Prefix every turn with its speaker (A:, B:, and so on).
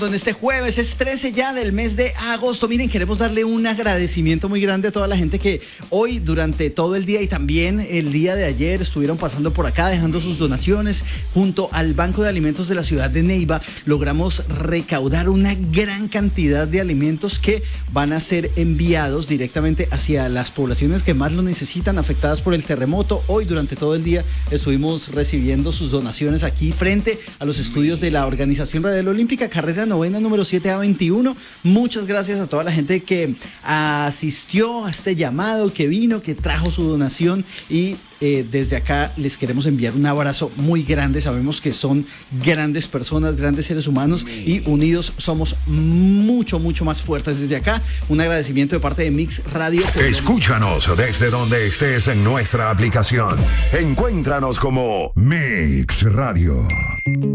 A: En este jueves es 13 ya del mes de agosto. Miren, queremos darle un agradecimiento muy grande a toda la gente que hoy durante todo el día y también el día de ayer estuvieron pasando por acá dejando sus donaciones. Junto al Banco de Alimentos de la ciudad de Neiva logramos recaudar una gran cantidad de alimentos que van a ser enviados directamente hacia las poblaciones que más lo necesitan, afectadas por el terremoto. Hoy durante todo el día estuvimos recibiendo sus donaciones aquí frente a los estudios de la Organización Radial Olímpica, carrera novena número 7A21. Muchas gracias a toda la gente que asistió a este llamado, que vino, que trajo su donación y desde acá les queremos enviar un abrazo muy grande. Sabemos que son grandes personas, grandes seres humanos y unidos somos mucho más fuertes. Desde acá un agradecimiento de parte de Mix Radio.
B: Escúchanos desde donde estés en nuestra aplicación. Encuéntranos como Mix Radio.